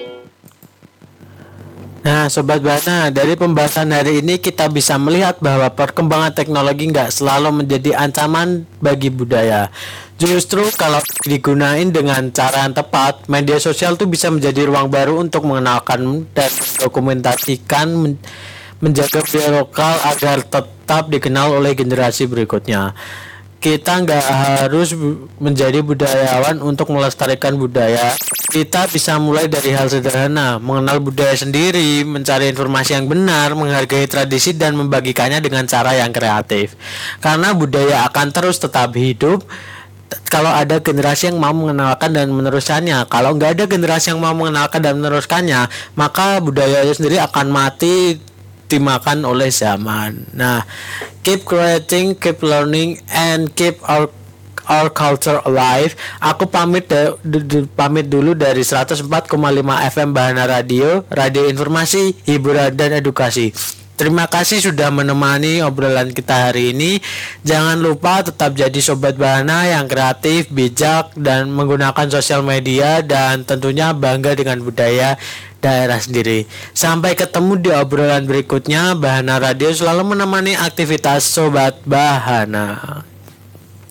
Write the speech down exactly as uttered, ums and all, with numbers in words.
Nah, Sobat Bahana, dari pembahasan hari ini kita bisa melihat bahwa perkembangan teknologi nggak selalu menjadi ancaman bagi budaya. Justru kalau digunain dengan cara yang tepat, media sosial tuh bisa menjadi ruang baru untuk mengenalkan dan mendokumentasikan, men- menjaga budaya lokal agar tetap dikenal oleh generasi berikutnya. Kita nggak harus menjadi budayawan untuk melestarikan budaya. Kita bisa mulai dari hal sederhana, mengenal budaya sendiri, mencari informasi yang benar, menghargai tradisi dan membagikannya dengan cara yang kreatif. Karena budaya akan terus tetap hidup kalau ada generasi yang mau mengenalkan dan meneruskannya. Kalau nggak ada generasi yang mau mengenalkan dan meneruskannya, maka budaya itu sendiri akan mati dimakan oleh zaman. Nah, keep creating, keep learning, and keep our our culture alive. Aku pamit de, de, de, pamit dulu dari seratus empat koma lima F M Bahana Radio, radio informasi, hiburan dan edukasi. Terima kasih sudah menemani obrolan kita hari ini. Jangan lupa tetap jadi Sobat Bahana yang kreatif, bijak, dan menggunakan sosial media dan tentunya bangga dengan budaya daerah sendiri. Sampai ketemu di obrolan berikutnya. Bahana Radio selalu menemani aktivitas Sobat Bahana.